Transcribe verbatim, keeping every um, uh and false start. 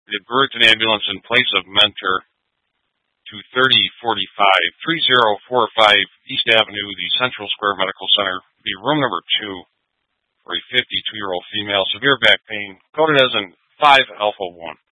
the Burlington ambulance in place of Mentor to thirty forty-five, three oh four five East Avenue, the Central Square Medical Center, be room number two for a fifty-two-year-old female, severe back pain, coded as an five alpha one.